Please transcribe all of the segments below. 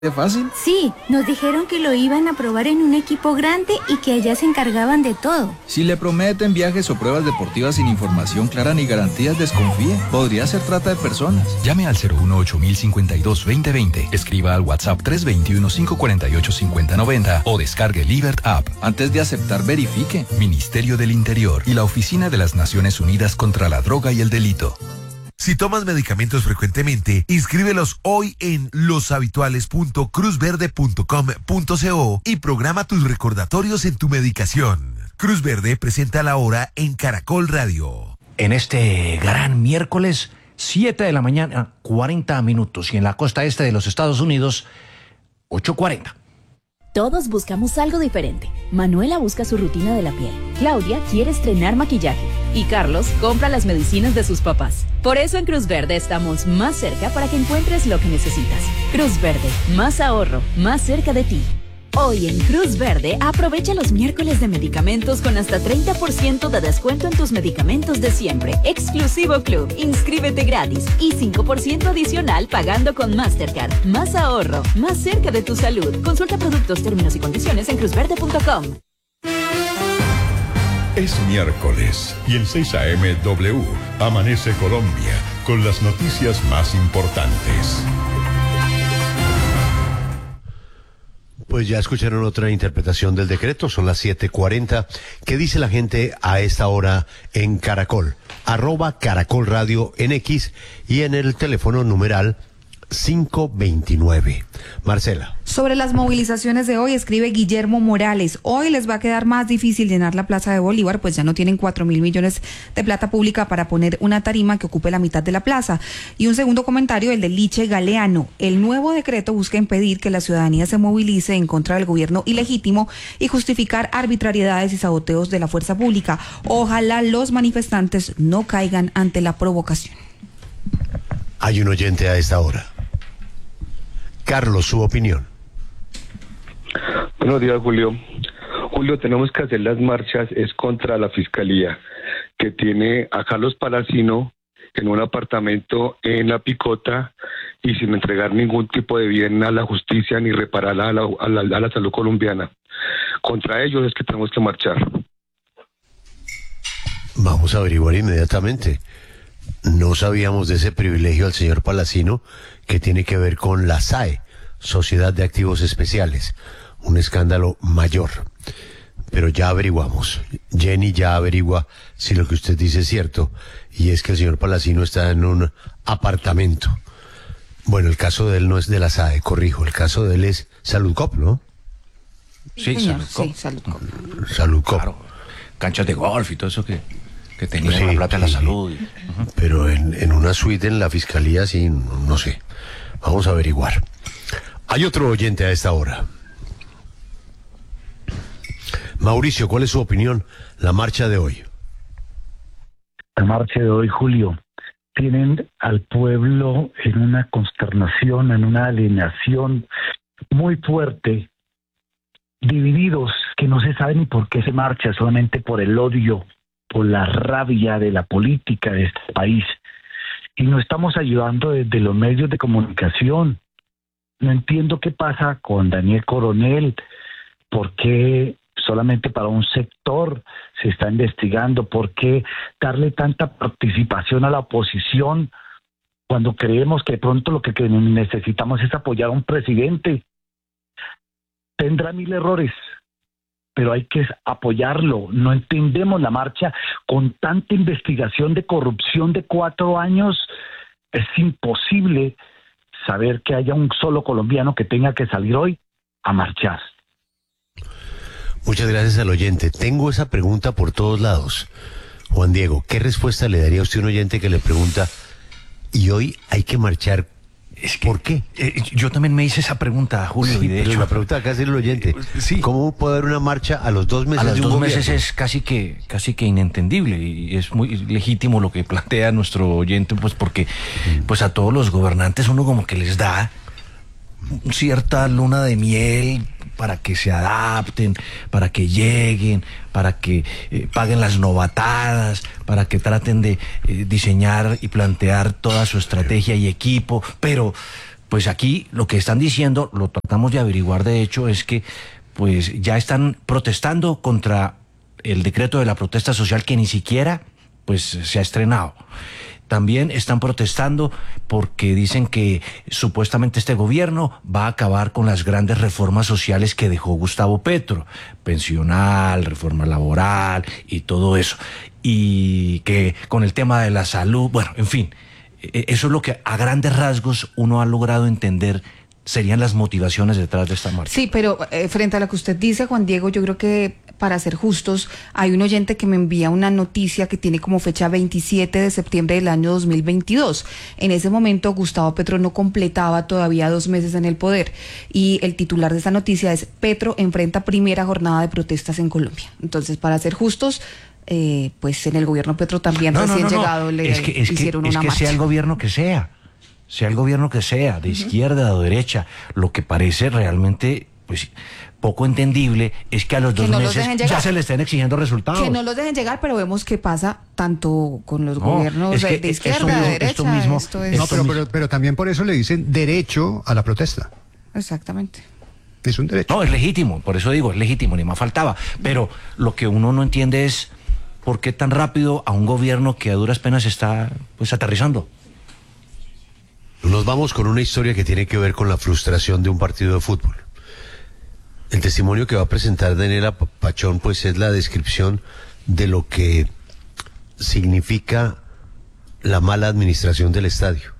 ¿Es fácil? Sí, nos dijeron que lo iban a probar en un equipo grande y que allá se encargaban de todo. Si le prometen viajes o pruebas deportivas sin información clara ni garantías, desconfíe. Podría ser trata de personas. Llame al 018-052-2020. Escriba al WhatsApp 321-548-5090 o descargue Libert App. Antes de aceptar, verifique. Ministerio del Interior y la Oficina de las Naciones Unidas contra la Droga y el Delito. Si tomas medicamentos frecuentemente, inscríbelos hoy en loshabituales.cruzverde.com.co y programa tus recordatorios en tu medicación. Cruz Verde presenta la hora en Caracol Radio. En este gran miércoles, 7 de la mañana, 40 minutos. Y en la costa este de los Estados Unidos, 8:40. Todos buscamos algo diferente. Manuela busca su rutina de la piel. Claudia quiere estrenar maquillaje. Y Carlos compra las medicinas de sus papás. Por eso en Cruz Verde estamos más cerca para que encuentres lo que necesitas. Cruz Verde, más ahorro, más cerca de ti. Hoy en Cruz Verde, aprovecha los miércoles de medicamentos con hasta 30% de descuento en tus medicamentos de siempre. Exclusivo Club, inscríbete gratis y 5% adicional pagando con Mastercard. Más ahorro, más cerca de tu salud. Consulta productos, términos y condiciones en cruzverde.com. Es miércoles y en 6 AM W amanece Colombia con las noticias más importantes. Pues ya escucharon otra interpretación del decreto, son las 7:40. ¿Qué dice la gente a esta hora en Caracol? @Caracol Radio en X y en el teléfono numeral 529. Marcela. Sobre las movilizaciones de hoy, escribe Guillermo Morales. Hoy les va a quedar más difícil llenar la Plaza de Bolívar, pues ya no tienen 4.000 millones de plata pública para poner una tarima que ocupe la mitad de la plaza. Y un segundo comentario, el de Liche Galeano. El nuevo decreto busca impedir que la ciudadanía se movilice en contra del gobierno ilegítimo y justificar arbitrariedades y saboteos de la fuerza pública. Ojalá los manifestantes no caigan ante la provocación. Hay un oyente a esta hora. Carlos, su opinión. Buenos días, Julio. Julio, tenemos que hacer las marchas, es contra la fiscalía, que tiene a Carlos Palacino en un apartamento en La Picota y sin entregar ningún tipo de bien a la justicia ni reparar a la salud colombiana. Contra ellos es que tenemos que marchar. Vamos a averiguar inmediatamente. No sabíamos de ese privilegio al señor Palacino, que tiene que ver con la SAE, Sociedad de Activos Especiales, un escándalo mayor. Pero ya averiguamos. Jenny ya averigua si lo que usted dice es cierto, y es que el señor Palacino está en un apartamento. Bueno, el caso de él no es de la SAE, corrijo, el caso de él es Saludcop, ¿no? Sí, Saludcop. sí, Saludcop. Saludcop. Claro, canchas de golf y todo eso que tenía Sí, la plata de la sí, salud. Pero en una suite en la fiscalía, sí, no sé. Vamos a averiguar. Hay otro oyente a esta hora. Mauricio, ¿cuál es su opinión? La marcha de hoy. La marcha de hoy, Julio, tienen al pueblo en una consternación, en una alienación muy fuerte, divididos, que no se sabe ni por qué se marcha, solamente por el odio, por la rabia de la política de este país. Y no estamos ayudando desde los medios de comunicación. No entiendo qué pasa con Daniel Coronel, por qué solamente para un sector se está investigando, por qué darle tanta participación a la oposición cuando creemos que de pronto lo que necesitamos es apoyar a un presidente. Tendrá 1000 errores, pero hay que apoyarlo. No entendemos la marcha con tanta investigación de corrupción de 4 años. Es imposible saber que haya un solo colombiano que tenga que salir hoy a marchar. Muchas gracias al oyente. Tengo esa pregunta por todos lados. Juan Diego, ¿qué respuesta le daría a usted a un oyente que le pregunta, y hoy hay que marchar? ¿Por qué? Yo también me hice esa pregunta, Julio, Sí, y de pero hecho la pregunta acá es el oyente. Sí. ¿Cómo puede haber una marcha a los 2 meses a los de un 2 gobierno? meses es casi que inentendible, y es muy legítimo lo que plantea nuestro oyente, pues porque pues a todos los gobernantes uno como que les da cierta luna de miel para que se adapten, para que lleguen, para que paguen las novatadas, para que traten de diseñar y plantear toda su estrategia y equipo, pero pues aquí lo que están diciendo, lo tratamos de averiguar de hecho, es que pues ya están protestando contra el decreto de la protesta social que ni siquiera pues se ha estrenado. También están protestando porque dicen que supuestamente este gobierno va a acabar con las grandes reformas sociales que dejó Gustavo Petro, pensional, reforma laboral y todo eso. Y que con el tema de la salud, bueno, en fin, eso es lo que a grandes rasgos uno ha logrado entender serían las motivaciones detrás de esta marcha. Sí, pero frente a lo que usted dice, Juan Diego, yo creo que para ser justos, hay un oyente que me envía una noticia que tiene como fecha 27 de septiembre del año 2022. En ese momento, Gustavo Petro no completaba todavía 2 meses en el poder. Y el titular de esa noticia es: Petro enfrenta primera jornada de protestas en Colombia. Entonces, para ser justos, pues en el gobierno Petro también llegado le hicieron una marcha. Sea el gobierno que sea, de izquierda o derecha, lo que parece realmente pues poco entendible es que a los 2 meses ya se le estén exigiendo resultados. Que no los dejen llegar, pero vemos que pasa tanto con los gobiernos de izquierda, de derecha. Pero también por eso le dicen derecho a la protesta. Exactamente. Es un derecho. No, es legítimo, por eso digo, es legítimo, ni más faltaba. Pero lo que uno no entiende es por qué tan rápido a un gobierno que a duras penas está pues aterrizando. Nos vamos con una historia que tiene que ver con la frustración de un partido de fútbol. El testimonio que va a presentar Daniela Pachón pues es la descripción de lo que significa la mala administración del estadio.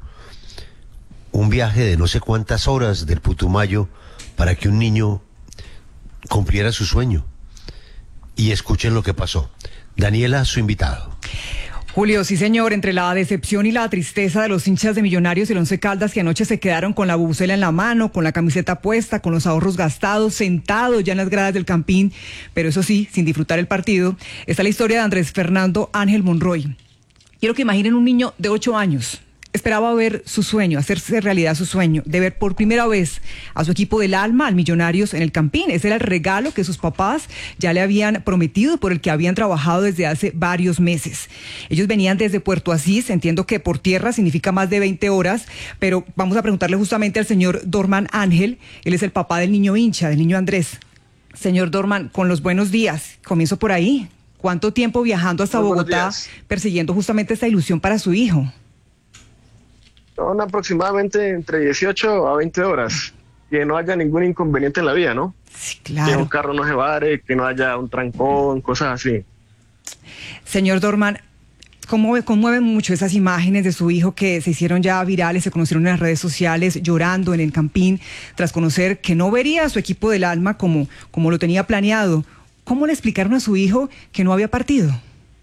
Un viaje de no sé cuántas horas del Putumayo para que un niño cumpliera su sueño. Y escuchen lo que pasó. Daniela, su invitado. Julio, sí señor, entre la decepción y la tristeza de los hinchas de Millonarios y el Once Caldas que anoche se quedaron con la bubucela en la mano, con la camiseta puesta, con los ahorros gastados, sentados ya en las gradas del Campín, pero eso sí, sin disfrutar el partido, está la historia de Andrés Fernando Ángel Monroy. Quiero que imaginen un niño de 8 años. Esperaba ver su sueño, hacerse realidad su sueño, de ver por primera vez a su equipo del alma, al Millonarios, en el Campín. Ese era el regalo que sus papás ya le habían prometido, por el que habían trabajado desde hace varios meses. Ellos venían desde Puerto Asís, entiendo que por tierra significa más de 20 horas, pero vamos a preguntarle justamente al señor Dorman Ángel. Él es el papá del niño hincha, del niño Andrés. Señor Dorman, con los buenos días, comienzo por ahí. ¿Cuánto tiempo viajando hasta Bogotá persiguiendo justamente esta ilusión para su hijo? Son aproximadamente entre 18 a 20 horas. Que no haya ningún inconveniente en la vía, ¿no? Sí, claro. Que un carro no se vare, que no haya un trancón, cosas así. Señor Dorman, conmueven mucho esas imágenes de su hijo que se hicieron ya virales, se conocieron en las redes sociales, llorando en el Campín, tras conocer que no vería a su equipo del alma como lo tenía planeado. ¿Cómo le explicaron a su hijo que no había partido?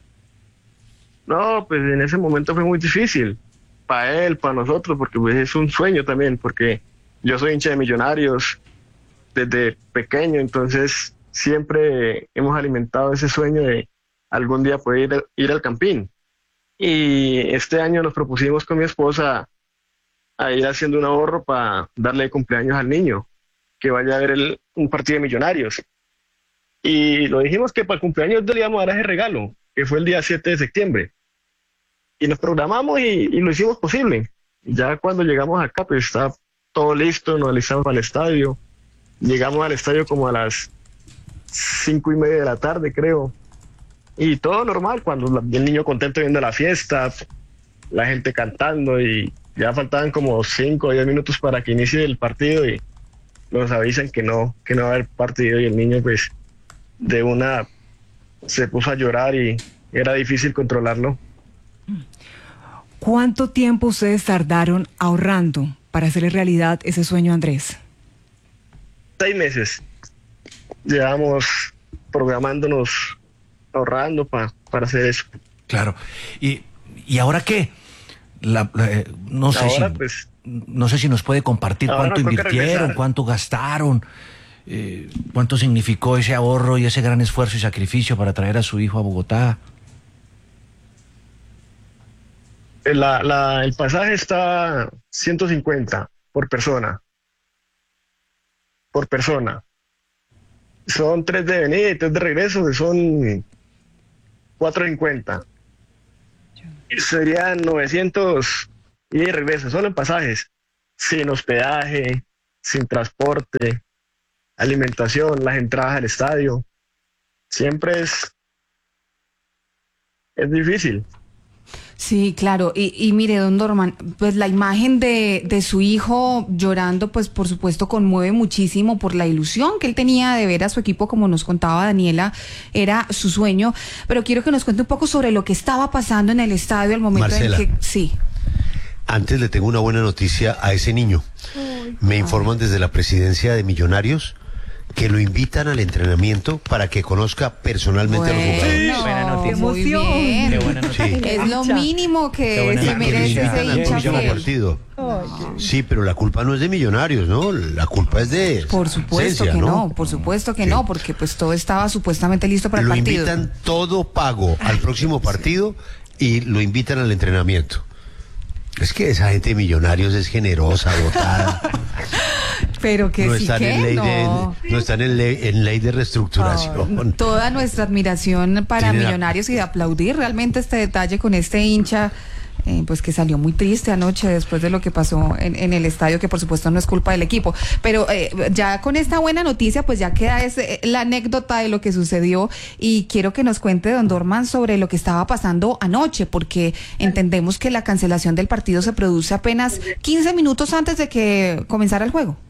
No, pues en ese momento fue muy difícil. Para él, para nosotros, porque pues es un sueño también, porque yo soy hincha de Millonarios desde pequeño, entonces siempre hemos alimentado ese sueño de algún día poder ir al Campín. Y este año nos propusimos con mi esposa a ir haciendo un ahorro para darle cumpleaños al niño, que vaya a ver un partido de Millonarios. Y lo dijimos que para el cumpleaños le íbamos a dar ese regalo, que fue el día 7 de septiembre. Y nos programamos y lo hicimos posible. Ya cuando llegamos acá, pues está todo listo, nos alistamos para el estadio. Llegamos al estadio como a las 5:30 de la tarde, creo. Y todo normal, cuando el niño contento viendo la fiesta, la gente cantando, y ya faltaban como 5 o 10 minutos para que inicie el partido y nos avisan que no va a haber partido, y el niño pues de una se puso a llorar y era difícil controlarlo. ¿Cuánto tiempo ustedes tardaron ahorrando para hacerle realidad ese sueño a Andrés? 6 meses. Llevamos programándonos, ahorrando para hacer eso. Claro. ¿Y ahora qué? No sé si nos puede compartir cuánto invirtieron, cuánto gastaron, cuánto significó ese ahorro y ese gran esfuerzo y sacrificio para traer a su hijo a Bogotá. El pasaje está 150 por persona. Son 3 de venida y 3 de regreso, que son 450. Serían 900 y de regreso, solo en pasajes. sin hospedaje, sin transporte, alimentación, las entradas al estadio. Siempre es difícil. Sí, claro. Y mire, don Dorman, pues la imagen de su hijo llorando, pues por supuesto conmueve muchísimo por la ilusión que él tenía de ver a su equipo, como nos contaba Daniela, era su sueño. Pero quiero que nos cuente un poco sobre lo que estaba pasando en el estadio al momento Marcela, en que... Sí. Antes le tengo una buena noticia a ese niño. Me informan desde la presidencia de Millonarios que lo invitan al entrenamiento para que conozca personalmente a los jugadores. Buena noticia. Muy bien. Qué buena noticia. Sí. Es lo mínimo que se merece ese hincha fiel. Partido. Sí, pero la culpa no es de Millonarios, ¿no? La culpa es de Por supuesto Esencia, que no, por supuesto que no, porque pues todo estaba supuestamente listo para el Lo partido. invitan todo pago al próximo partido y lo invitan al entrenamiento. Es que esa gente de Millonarios es generosa, dotada. Pero que No sí están que en ley no. no están en ley de reestructuración. Toda nuestra admiración para Tiene la- Millonarios y de aplaudir realmente este detalle con este hincha, pues que salió muy triste anoche después de lo que pasó en el estadio, que por supuesto no es culpa del equipo. Pero ya con esta buena noticia, pues ya queda la anécdota de lo que sucedió, y quiero que nos cuente, don Dorman, sobre lo que estaba pasando anoche, porque entendemos que la cancelación del partido se produce apenas 15 minutos antes de que comenzara el juego.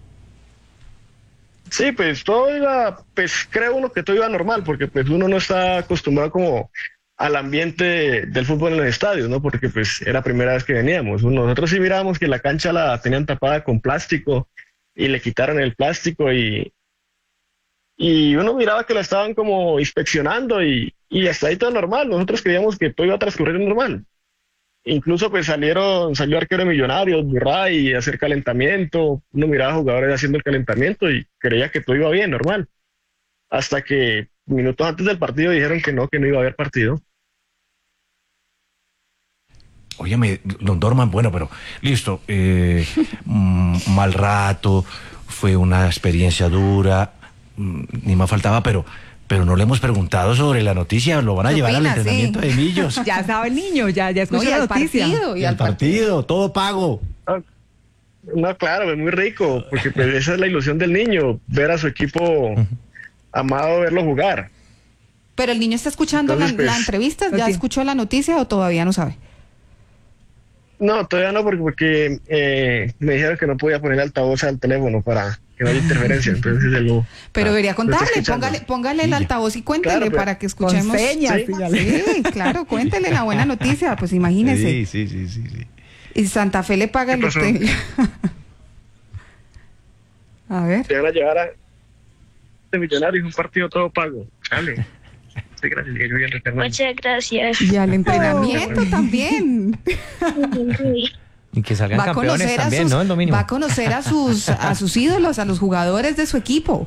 Sí, pues todo iba, pues creo uno que todo iba normal, porque pues uno no está acostumbrado como al ambiente del fútbol en los estadios, ¿no? Porque pues era la primera vez que veníamos. Nosotros sí mirábamos que la cancha la tenían tapada con plástico y le quitaron el plástico y uno miraba que la estaban como inspeccionando y hasta ahí todo normal. Nosotros creíamos que todo iba a transcurrir normal. Incluso pues salió arquero de Millonarios, Burray, a hacer calentamiento. Uno miraba a jugadores haciendo el calentamiento y creía que todo iba bien, normal. Hasta que minutos antes del partido dijeron que no iba a haber partido. Óyeme, don Dorman, bueno, pero listo, mal rato, fue una experiencia dura, ni más faltaba, pero no le hemos preguntado sobre la noticia, lo van a llevar al entrenamiento de Millos. Ya sabe el niño, ya escuchó la noticia. Y al partido, todo pago. No, claro, es muy rico, porque pues esa es la ilusión del niño, ver a su equipo amado, verlo jugar. Pero el niño está escuchando Entonces, la pues, entrevista, ¿ya escuchó la noticia o todavía no sabe? No, todavía no, porque me dijeron que no podía poner altavoz al teléfono para que no haya interferencia. Entonces Pero debería lo está contarle, escuchando. póngale el altavoz y cuéntele, Claro, pero para que escuchemos. con señas, Sí, sí, claro, cuéntele la buena noticia, pues imagínese. Sí. Y Santa Fe le paga el hotel. A ver. Te van a llevar a Millonarios, un partido todo pago. Dale. Sí, gracias, que yo voy a retornar. Muchas gracias. Y al entrenamiento también. Y que salgan Va a campeones conocer también, ¿no? Es lo mínimo. va a conocer a sus ídolos, a los jugadores de su equipo.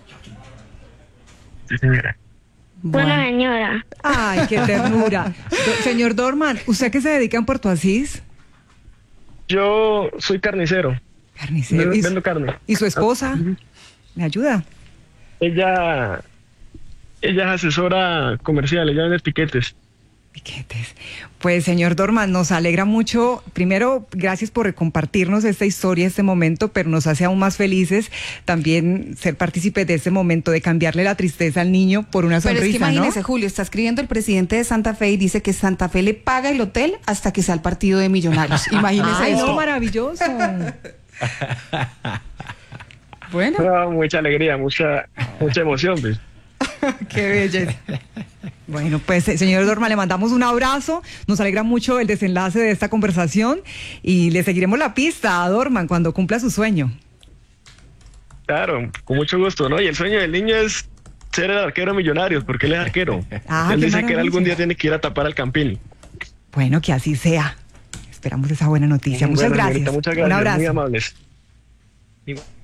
Sí, señora. Bueno, señora. Ay, qué ternura. Señor Dorman, ¿usted qué se dedica en Puerto Asís? Yo soy carnicero. Carnicero. Vendo carne. ¿Y su esposa? ¿Le ayuda? Ella es asesora comercial, ella vende piquetes. Pues, señor Dorman, nos alegra mucho. Primero, gracias por compartirnos esta historia, este momento, pero nos hace aún más felices también ser partícipes de este momento, de cambiarle la tristeza al niño por una sonrisa, Pero es que imagínese, ¿no? Julio, está escribiendo el presidente de Santa Fe y dice que Santa Fe le paga el hotel hasta que sea el partido de Millonarios. Imagínese Ay, eso. no, maravilloso. Bueno. No, mucha alegría, mucha emoción, pues. Qué belleza. Bueno, pues señor Dorman, le mandamos un abrazo, nos alegra mucho el desenlace de esta conversación y le seguiremos la pista a Dorman cuando cumpla su sueño. Claro, con mucho gusto, ¿no? Y el sueño del niño es ser el arquero de Millonarios, porque él es arquero. Él dice que él algún día tiene que ir a tapar al Campín. Bueno, que así sea. Esperamos esa buena noticia. Muchas Bueno, gracias. señorita, muchas gracias. Un abrazo. Muy amables.